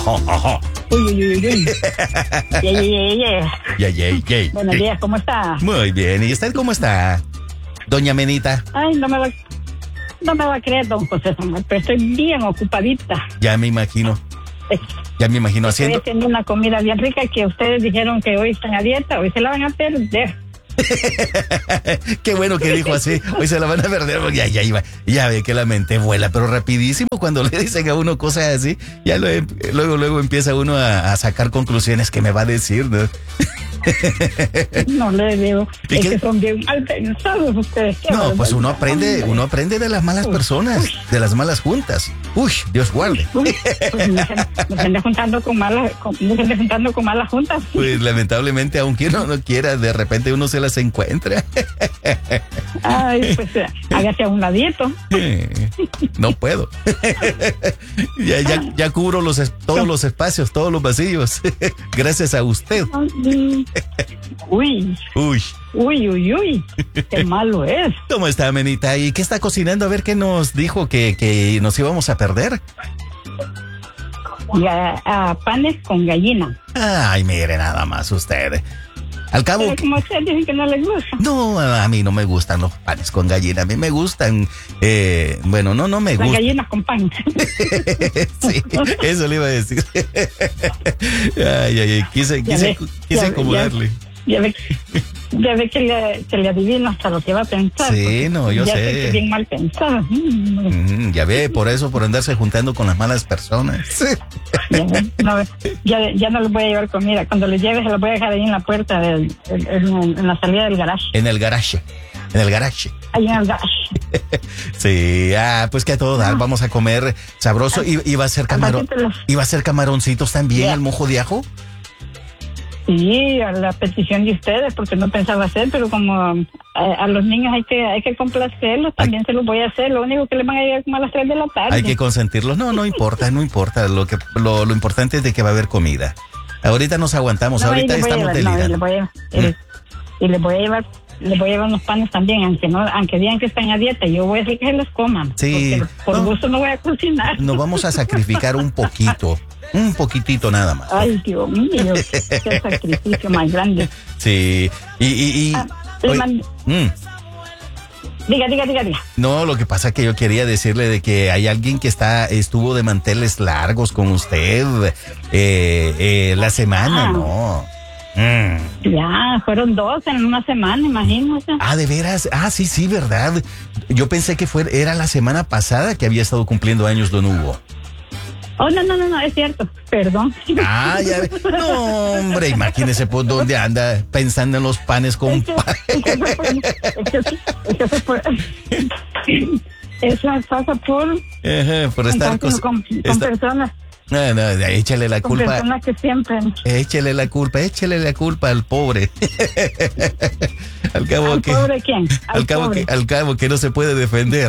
Ajá, ajá. Uy, uy, uy, uy. Yay. Buenos días, ¿cómo está? Muy bien. ¿Y usted cómo está, doña Menita? Ay, no me va a creer, don José Samuel, pero estoy bien ocupadita. Ya me imagino. Estoy haciendo una comida bien rica que ustedes dijeron que hoy están a dieta, hoy se la van a perder. Qué bueno que dijo así. Hoy se la van a perder porque ya ve que la mente vuela, pero rapidísimo cuando le dicen a uno cosas así, ya luego empieza uno a sacar conclusiones que me va a decir, ¿no? No le digo, es que son bien mal pensados ustedes. No, pues uno aprende de las malas personas, de las malas juntas. Uy, Dios guarde. Pues no se ande juntando con malas juntas. Pues lamentablemente, aunque uno no quiera, de repente uno se las encuentra. Ay, pues hágase a un ladito. No puedo. Ya cubro todos los espacios, todos los vacíos. Gracias a usted. Uy, qué malo es. ¿Cómo está, Menita? ¿Y qué está cocinando? A ver qué nos dijo que nos íbamos a perder. Panes con gallina. Ay, mire nada más usted. Al cabo... Pero como usted dice que no les gusta. No, a mí no me gustan los panes con gallina. A mí me gustan... bueno, no me gustan. Las gallinas con pan. Sí, eso le iba a decir. Ay, quise acomodarle. Ya ve que le adivino hasta lo que va a pensar. Sí, no, yo sé. Que bien mal pensado. Ya ve, por andarse juntando con las malas personas. Ya no les voy a llevar comida. Cuando les lleve se los voy a dejar ahí en la puerta, en la salida del garaje. En el garaje. Ahí en el garaje. Sí, pues que a todo dar, vamos a comer sabroso. Y va a ser camaroncitos también, al mojo de ajo. Sí, a la petición de ustedes, porque no pensaba hacer, pero como a los niños hay que complacerlos, también se los voy a hacer. Lo único que les van a llegar como a las 3 de la tarde. Hay que consentirlos. No importa. Lo importante es de que va a haber comida. Ahorita nos aguantamos, ahorita estamos delirando. Y les voy a llevar unos panes también, aunque digan que están a dieta, yo voy a hacer que se los coman. Sí. Por gusto no voy a cocinar. Nos vamos a sacrificar un poquitito nada más. Ay, Dios mío, qué sacrificio más grande. Sí, Diga. No, lo que pasa es que yo quería decirle de que hay alguien que estuvo de manteles largos con usted la semana, ¿no? Ya, fueron 2 en una semana, imagínate. ¿De veras? Sí, verdad. Yo pensé que era la semana pasada que había estado cumpliendo años don Hugo. Oh, no, es cierto, perdón. Ya ve. No, hombre, imagínese por dónde anda pensando en los panes con pan. Eso pasa por estar con personas. No, échale la culpa. Personas que siempre. Échale la culpa al pobre. Al cabo que. ¿Pobre quién? Al cabo que no se puede defender.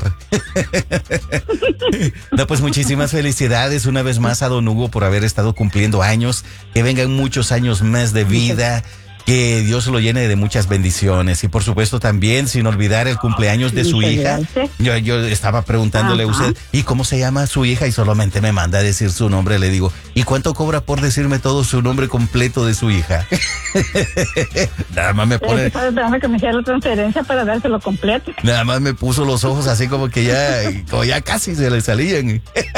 No, pues muchísimas felicidades una vez más a don Hugo por haber estado cumpliendo años. Que vengan muchos años más de vida. Que Dios lo llene de muchas bendiciones. Y por supuesto también, sin olvidar el cumpleaños de su hija. Yo estaba preguntándole a usted, ¿y cómo se llama su hija? Y solamente me manda a decir su nombre. Le digo, ¿y cuánto cobra por decirme todo su nombre completo de su hija? Nada más me pone... Estaba esperando que me hiciera la transferencia para dárselo completo. Nada más me puso los ojos así como que ya casi se le salían.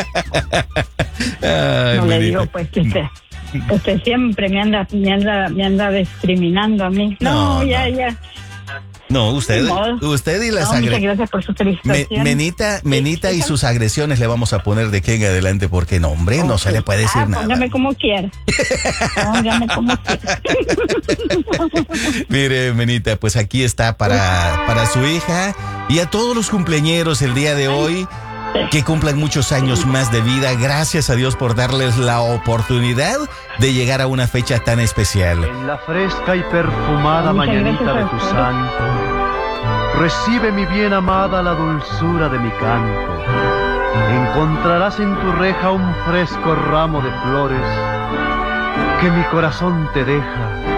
Ay, no le digo pues que usted siempre me anda discriminando a mí. No. No, usted y las agresiones. Muchas gracias por su felicitación. Menita y sus agresiones le vamos a poner de aquí en adelante porque no, hombre, no se le puede decir nada. Póngame como quiera. Mire, Menita, pues aquí está para su hija y a todos los cumpleañeros el día de hoy. Que cumplan muchos años más de vida. Gracias a Dios por darles la oportunidad de llegar a una fecha tan especial. En la fresca y perfumada mañanita de tu santo, recibe mi bien amada la dulzura de mi canto. Encontrarás en tu reja un fresco ramo de flores que mi corazón te deja